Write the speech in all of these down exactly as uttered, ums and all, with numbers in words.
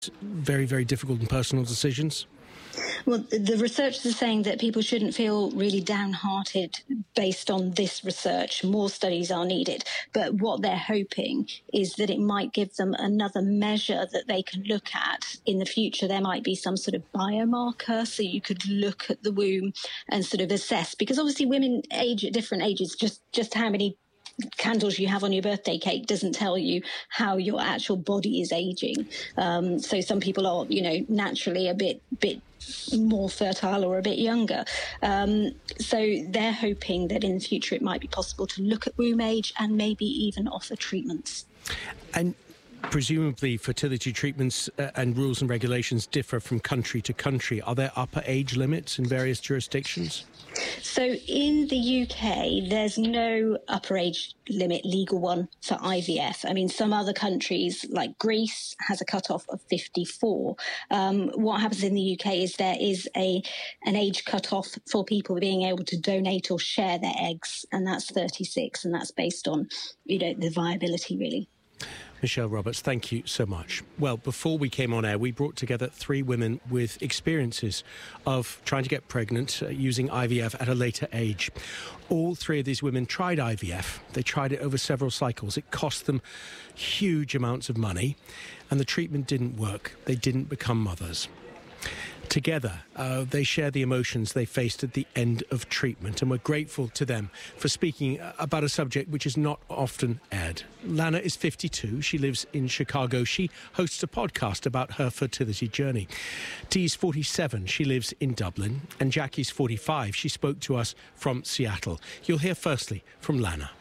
very, very difficult and personal decisions? Well, the researchers are saying that people shouldn't feel really downhearted based on this research. More studies are needed. But what they're hoping is that it might give them another measure that they can look at in the future. There might be some sort of biomarker, so you could look at the womb and sort of assess. Because obviously women age at different ages, just, just how many candles you have on your birthday cake doesn't tell you how your actual body is aging. Um, so some people are, you know, naturally a bit, bit more fertile or a bit younger. Um, so they're hoping that in the future it might be possible to look at womb age and maybe even offer treatments. And presumably fertility treatments uh, and rules and regulations differ from country to country. Are there upper age limits in various jurisdictions? So in the U K, there's no upper age limit, legal one, for I V F. I mean, some other countries, like Greece, has a cutoff of fifty-four. Um, what happens in the U K is there is a an age cutoff for people being able to donate or share their eggs, and that's thirty-six, and that's based on, you know, the viability, really. Michelle Roberts, thank you so much. Well, before we came on air, we brought together three women with experiences of trying to get pregnant uh, using I V F at a later age. All three of these women tried I V F. They tried it over several cycles. It cost them huge amounts of money, and the treatment didn't work. They didn't become mothers. Together, uh, they share the emotions they faced at the end of treatment, and we're grateful to them for speaking about a subject which is not often aired. Lana is fifty-two. She lives in Chicago. She hosts a podcast about her fertility journey. Dee's forty-seven. She lives in Dublin. And Jackie's forty-five. She spoke to us from Seattle. You'll hear firstly from Lana.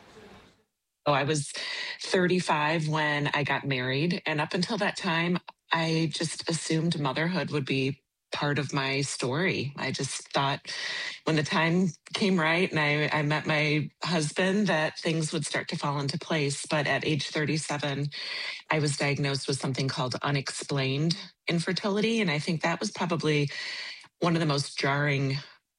Oh, I was thirty-five when I got married, and up until that time, I just assumed motherhood would be part of my story. I just thought when the time came right and I, I met my husband that things would start to fall into place. But at age thirty-seven, I was diagnosed with something called unexplained infertility. And I think that was probably one of the most jarring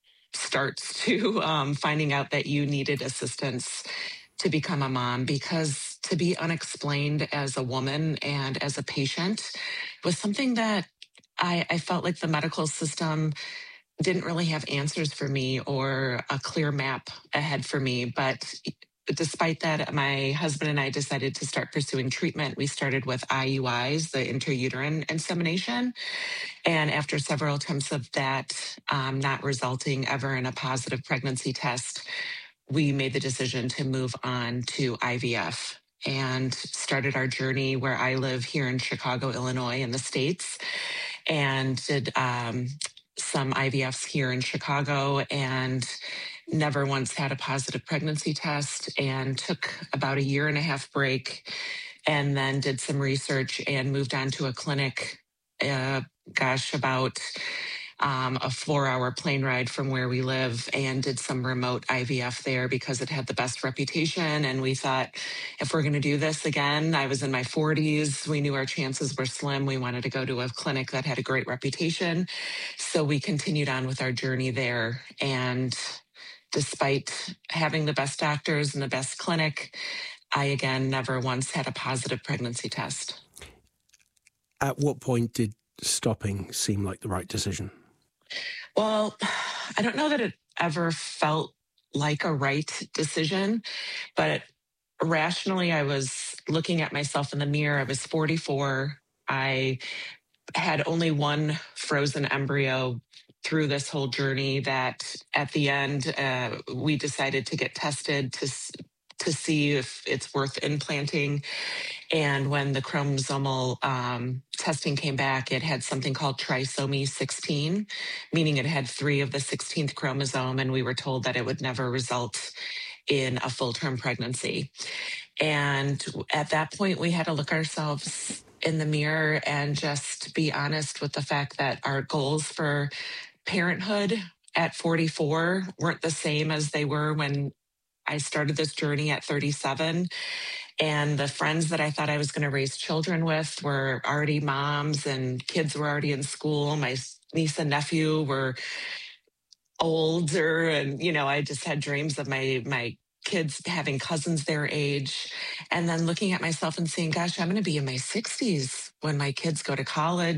starts to um, finding out that you needed assistance to become a mom, because to be unexplained as a woman and as a patient was something that I, I felt like the medical system didn't really have answers for me or a clear map ahead for me. But despite that, my husband and I decided to start pursuing treatment. We started with I U Is, the intrauterine insemination. And after several attempts of that, um, not resulting ever in a positive pregnancy test, we made the decision to move on to I V F and started our journey where I live here in Chicago, Illinois, in the States, and did um, some I V Fs here in Chicago and never once had a positive pregnancy test, and took about a year and a half break and then did some research and moved on to a clinic, uh, gosh, about Um, a four-hour plane ride from where we live, and did some remote I V F there because it had the best reputation. And we thought, if we're going to do this again, I was in my forties. We knew our chances were slim. We wanted to go to a clinic that had a great reputation. So we continued on with our journey there. And despite having the best doctors and the best clinic, I, again, never once had a positive pregnancy test. At what point did stopping seem like the right decision? Well, I don't know that it ever felt like a right decision, but rationally, I was looking at myself in the mirror. I was forty-four. I had only one frozen embryo through this whole journey that at the end, uh, we decided to get tested to to see if it's worth implanting. And when the chromosomal um, testing came back, it had something called trisomy sixteen, meaning it had three of the sixteenth chromosome, and we were told that it would never result in a full-term pregnancy. And at that point, we had to look ourselves in the mirror and just be honest with the fact that our goals for parenthood at forty-four weren't the same as they were when I started this journey at thirty-seven. And the friends that I thought I was going to raise children with were already moms, and kids were already in school. My niece and nephew were older, and, you know, I just had dreams of my, my kids having cousins their age. And then looking at myself and saying, gosh, I'm going to be in my sixties when my kids go to college.